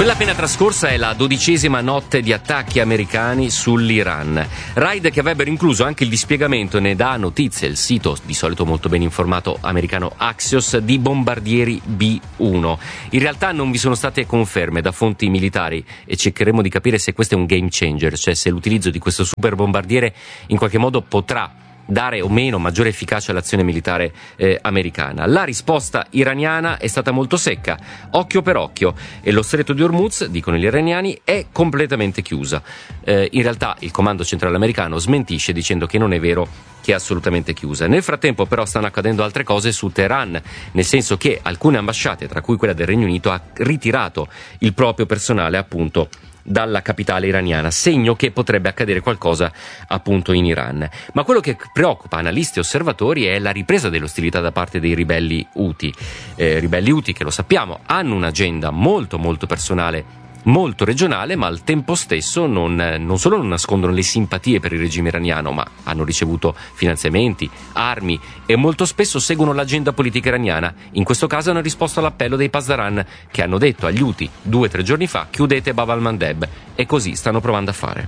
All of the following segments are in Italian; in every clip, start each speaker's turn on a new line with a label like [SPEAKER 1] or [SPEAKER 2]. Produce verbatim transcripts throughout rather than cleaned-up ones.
[SPEAKER 1] Quella appena trascorsa è la dodicesima notte di attacchi americani sull'Iran. Raid che avrebbero incluso anche il dispiegamento, ne dà notizia il sito di solito molto ben informato americano Axios, di bombardieri B uno. In realtà non vi sono state conferme da fonti militari e cercheremo di capire se questo è un game changer, cioè se l'utilizzo di questo super bombardiere in qualche modo potrà dare o meno maggiore efficacia all'azione militare eh, americana. La risposta iraniana è stata molto secca, occhio per occhio, e lo stretto di Hormuz, dicono gli iraniani, è completamente chiusa. Eh, in realtà il comando centrale americano smentisce dicendo che non è vero, che è assolutamente chiusa. Nel frattempo però stanno accadendo altre cose su Teheran, nel senso che alcune ambasciate, tra cui quella del Regno Unito, ha ritirato il proprio personale appunto dalla capitale iraniana, segno che potrebbe accadere qualcosa appunto in Iran. Ma quello che preoccupa analisti e osservatori è la ripresa delle ostilità da parte dei ribelli Houthi. Eh, ribelli Houthi che, lo sappiamo, hanno un'agenda molto molto personale, molto regionale, ma al tempo stesso non, non solo non nascondono le simpatie per il regime iraniano, ma hanno ricevuto finanziamenti, armi e molto spesso seguono l'agenda politica iraniana. In questo caso hanno risposto all'appello dei Pasdaran, che hanno detto agli Houthi due o tre giorni fa: chiudete Bab al-Mandeb, e così stanno provando a fare.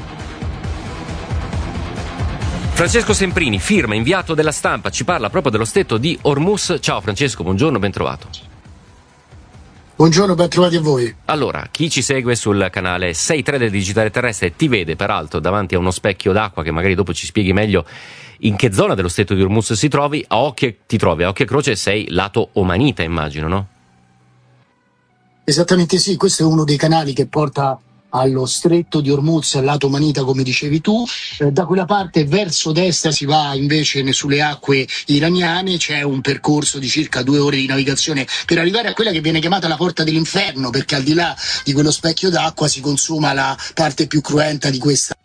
[SPEAKER 1] Francesco Semprini, firma, inviato della Stampa, ci parla proprio dello stretto di Hormuz. Ciao Francesco, buongiorno, ben trovato.
[SPEAKER 2] Buongiorno, ben trovati a voi.
[SPEAKER 1] Allora, chi ci segue sul canale sei tre del Digitale Terrestre ti vede peraltro davanti a uno specchio d'acqua, che magari dopo ci spieghi meglio in che zona dello stretto di Hormuz si trovi. A occhio ti trovi, a occhio e croce sei lato omanita, immagino, no?
[SPEAKER 2] Esattamente sì, questo è uno dei canali che porta allo stretto di Hormuz, al lato omanita come dicevi tu. Eh, da quella parte verso destra si va invece sulle acque iraniane, c'è un percorso di circa due ore di navigazione per arrivare a quella che viene chiamata la porta dell'inferno, perché al di là di quello specchio d'acqua si consuma la parte più cruenta di questa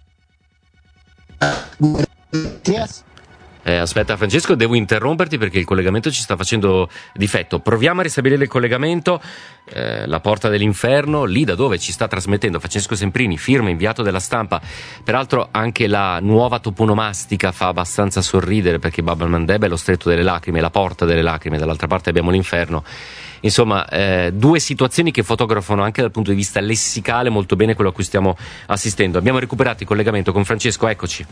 [SPEAKER 1] Eh, aspetta Francesco, devo interromperti perché il collegamento ci sta facendo difetto. Proviamo a ristabilire il collegamento. Eh, la porta dell'inferno, lì da dove ci sta trasmettendo Francesco Semprini, firma, inviato della Stampa. Peraltro anche la nuova toponomastica fa abbastanza sorridere, perché Bab al-Mandeb è lo stretto delle lacrime, la porta delle lacrime, dall'altra parte abbiamo l'inferno. Insomma, eh, due situazioni che fotografano anche dal punto di vista lessicale molto bene quello a cui stiamo assistendo. Abbiamo recuperato il collegamento con Francesco, eccoci.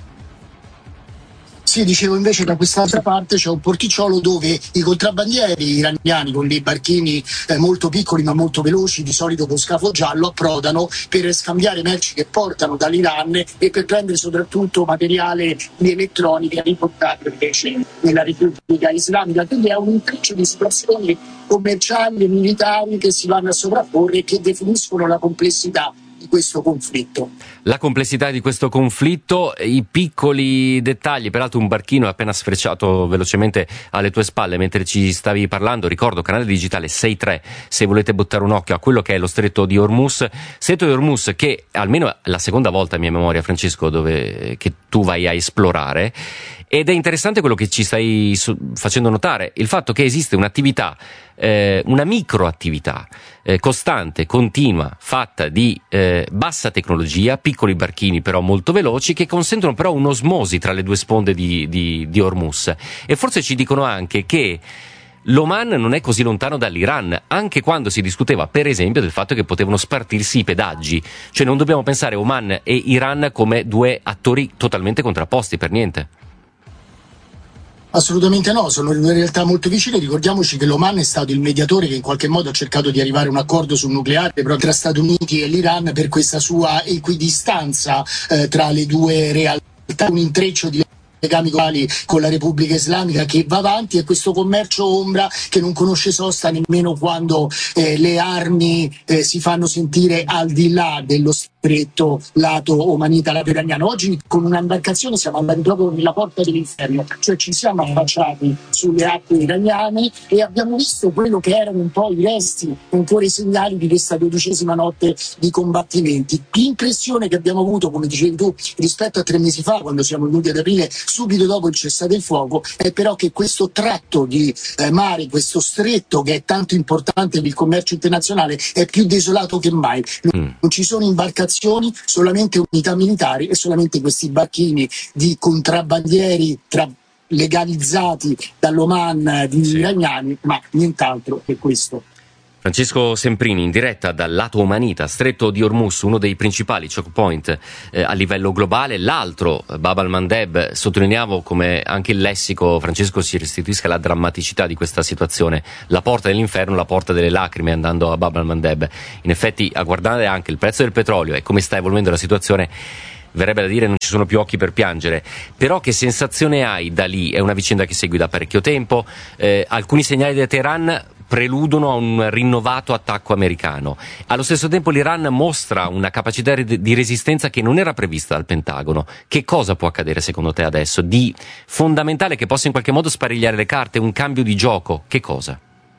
[SPEAKER 2] Sì, dicevo, invece da quest'altra parte c'è un porticciolo dove i contrabbandieri iraniani con dei barchini eh, molto piccoli ma molto veloci, di solito con scafo giallo, approdano per scambiare merci che portano dall'Iran e per prendere soprattutto materiale di elettronica riportato invece nella Repubblica Islamica. Quindi è un intreccio di situazioni commerciali e militari che si vanno a sovrapporre e che definiscono la complessità di questo conflitto.
[SPEAKER 1] La complessità di questo conflitto, i piccoli dettagli. Peraltro un barchino è appena sfrecciato velocemente alle tue spalle mentre ci stavi parlando. Ricordo, canale digitale sei tre se volete buttare un occhio a quello che è lo stretto di Hormuz. Stretto di Hormuz che almeno è la seconda volta a mia memoria, Francesco, dove che tu vai a esplorare. Ed è interessante quello che ci stai facendo notare, il fatto che esiste un'attività, eh, una microattività eh, costante, continua, fatta di eh, bassa tecnologia, piccoli barchini però molto veloci, che consentono però un'osmosi tra le due sponde di, di, di Hormuz. E forse ci dicono anche che l'Oman non è così lontano dall'Iran, anche quando si discuteva per esempio del fatto che potevano spartirsi i pedaggi. Cioè non dobbiamo pensare Oman e Iran come due attori totalmente contrapposti, per niente.
[SPEAKER 2] Assolutamente no, sono due realtà molto vicine. Ricordiamoci che l'Oman è stato il mediatore che in qualche modo ha cercato di arrivare a un accordo sul nucleare proprio tra Stati Uniti e l'Iran per questa sua equidistanza eh, tra le due realtà, un intreccio di legami globali con la Repubblica Islamica che va avanti, e questo commercio ombra che non conosce sosta nemmeno quando eh, le armi eh, si fanno sentire al di là dello stretto lato omanita, lato iraniano. Oggi con un'imbarcazione siamo andati proprio nella porta dell'inferno, cioè ci siamo affacciati sulle acque iraniane e abbiamo visto quello che erano un po' i resti, ancora i segnali di questa dodicesima notte di combattimenti. L'impressione che abbiamo avuto, come dicevi tu, rispetto a tre mesi fa, quando siamo venuti ad aprile, subito dopo il cessate il fuoco, è però che questo tratto di eh, mare, questo stretto che è tanto importante per il commercio internazionale, è più desolato che mai. Non mm. ci sono imbarcazioni, solamente unità militari e solamente questi barchini di contrabbandieri tra legalizzati dall'Oman di
[SPEAKER 1] sì.
[SPEAKER 2] iraniani, ma nient'altro che questo.
[SPEAKER 1] Francesco Semprini in diretta dal lato Omanita, Stretto di Hormuz, uno dei principali choke point eh, a livello globale. L'altro, Bab al-Mandeb, sottolineavo come anche il lessico, Francesco, si restituisca la drammaticità di questa situazione. La porta dell'inferno, la porta delle lacrime andando a Bab al-Mandeb. In effetti, a guardare anche il prezzo del petrolio e come sta evolvendo la situazione, verrebbe da dire non ci sono più occhi per piangere. Però che sensazione hai da lì? È una vicenda che segui da parecchio tempo, eh, alcuni segnali da Teheran preludono a un rinnovato attacco americano. Allo stesso tempo l'Iran mostra una capacità di resistenza che non era prevista dal Pentagono. Che cosa può accadere secondo te adesso di fondamentale che possa in qualche modo sparigliare le carte, un cambio di gioco? Che cosa?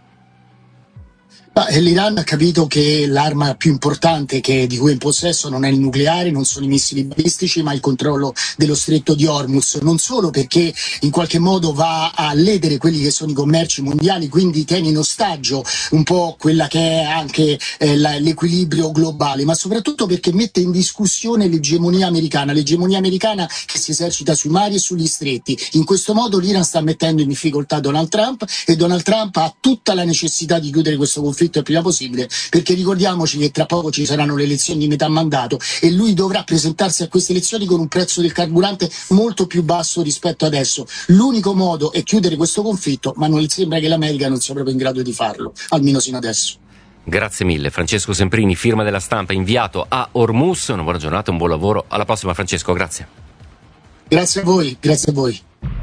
[SPEAKER 2] L'Iran ha capito che l'arma più importante che, di cui è in possesso non è il nucleare, non sono i missili balistici, ma il controllo dello stretto di Hormuz, non solo perché in qualche modo va a ledere quelli che sono i commerci mondiali, quindi tiene in ostaggio un po' quella che è anche eh, la, l'equilibrio globale, ma soprattutto perché mette in discussione l'egemonia americana, l'egemonia americana che si esercita sui mari e sugli stretti. In questo modo l'Iran sta mettendo in difficoltà Donald Trump e Donald Trump ha tutta la necessità di chiudere questo conflitto il prima possibile, perché ricordiamoci che tra poco ci saranno le elezioni di metà mandato e lui dovrà presentarsi a queste elezioni con un prezzo del carburante molto più basso rispetto adesso. L'unico modo è chiudere questo conflitto, ma non sembra che l'America non sia proprio in grado di farlo, almeno sino adesso.
[SPEAKER 1] Grazie mille Francesco Semprini, firma della Stampa, inviato a Hormuz. Una buona giornata, un buon lavoro, alla prossima Francesco, grazie.
[SPEAKER 2] Grazie a voi, grazie a voi.